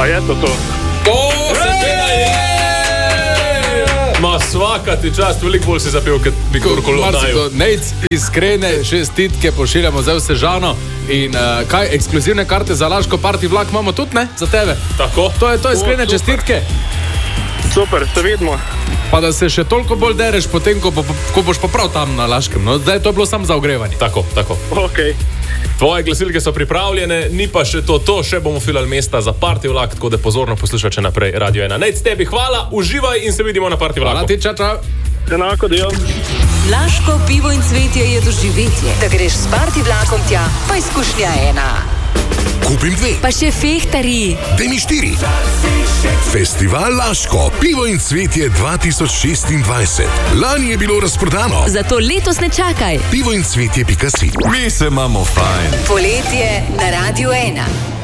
je to. Ma svaka ti čast, veliko bolj si zapel, kot bi korkolo odnajal. Nejc, iskrene čestitke pošiljamo zdaj v Sežano. In kaj, ekskluzivne karte za Laško party vlak imamo tudi, ne? Za tebe. Tako. To je iskrene čestitke. Super, se vidimo. Pa da se še toliko bolj dereš potem, ko boš pa prav tam na Laškem. No, zdaj to je bilo samo za ogrevanje. Tako. Ok. Tvoje glasilke so pripravljene, ni pa še to, še bomo filali mesta za party vlak, tako da pozorno poslušaj še naprej Radio 1. Nejc, tebi hvala, uživaj in se vidimo na party vlaku. Hvala ti, čau. Enako del. Laško pivo in cvetje je doživetje. Da greš s party vlakom tja, pa izkušnja ena. Kupim 2. Pa še fehtari. Daj mi 4. Festival Laško, pivo in cvetje 2026. Lani je bilo razprodano. Zato letos ne čakaj. Pivoincvetje.si. Mi se imamo fajn. Poletje na Radio 1.